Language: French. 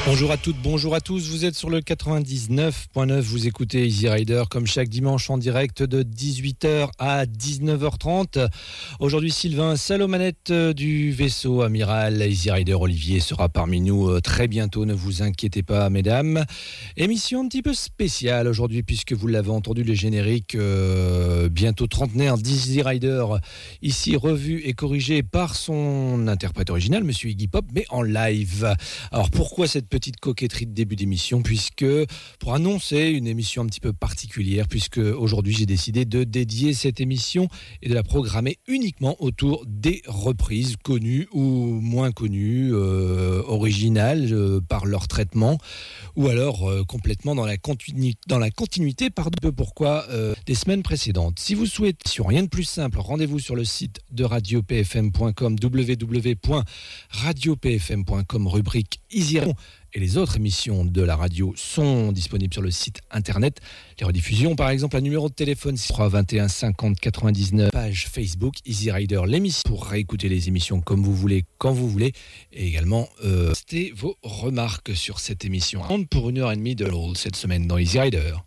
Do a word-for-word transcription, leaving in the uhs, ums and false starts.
Bonjour à toutes, bonjour à tous, vous êtes sur le quatre-vingt-dix-neuf point neuf, vous écoutez Easy Rider comme chaque dimanche en direct de dix-huit heures à dix-neuf heures trente. Aujourd'hui Sylvain, seul aux manettes du vaisseau amiral. Easy Rider Olivier sera parmi nous très bientôt, ne vous inquiétez pas mesdames. Émission un petit peu spéciale aujourd'hui puisque vous l'avez entendu, le générique euh, bientôt trentenaire d'Easy Rider, ici revu et corrigé par son interprète original, Monsieur Iggy Pop, mais en live. Alors pourquoi cette petite coquetterie de début d'émission, puisque pour annoncer une émission un petit peu particulière, puisque aujourd'hui j'ai décidé de dédier cette émission et de la programmer uniquement autour des reprises connues ou moins connues, euh, originales euh, par leur traitement, ou alors euh, complètement dans la, continu- dans la continuité, pardon, pourquoi euh, des semaines précédentes. Si vous souhaitez, sur rien de plus simple, rendez-vous sur le site de radio p f m point com, w w w point radio p f m point com, rubrique Easy Rider. Et les autres émissions de la radio sont disponibles sur le site internet. Les rediffusions, par exemple, un numéro de téléphone six trois vingt et un cinquante quatre-vingt-dix-neuf, page Facebook Easy Rider, l'émission, pour réécouter les émissions comme vous voulez, quand vous voulez. Et également, euh, postez vos remarques sur cette émission. Pour une heure et demie de l'O L cette semaine dans Easy Rider.